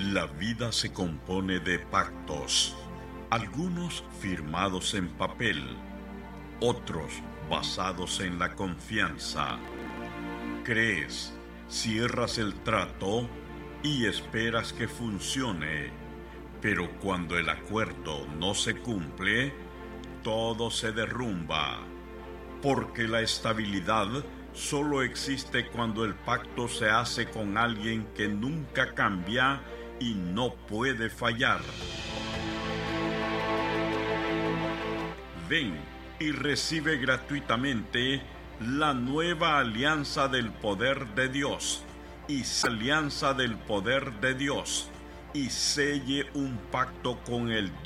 La vida se compone de pactos, algunos firmados en papel, otros basados en la confianza. Crees, cierras el trato y esperas que funcione, pero cuando el acuerdo no se cumple, todo se derrumba, porque la estabilidad solo existe cuando el pacto se hace con alguien que nunca cambia y no puede fallar. Ven y recibe gratuitamente la nueva alianza del poder de Dios y alianza del poder de Dios y selle un pacto con el